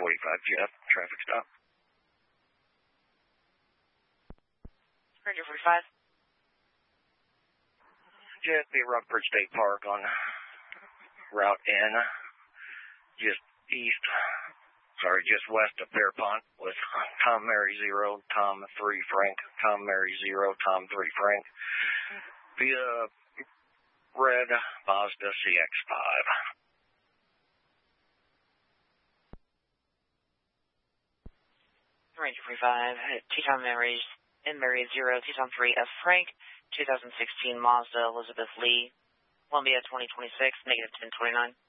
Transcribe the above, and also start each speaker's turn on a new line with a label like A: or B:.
A: Jeff, traffic stop.
B: Ranger 45.
A: Just be Rockford State Park on Route N, just west of Pierpont with Tom Mary 0, Tom 3 Frank, Tom Mary 0, Tom 3 Frank, via red Mazda CX-5.
B: Ranger 45, T-Tom Mary N Mary 0, T-Tom 3 F Frank, 2016 Mazda Elizabeth Lee, Columbia 2026, negative 1029.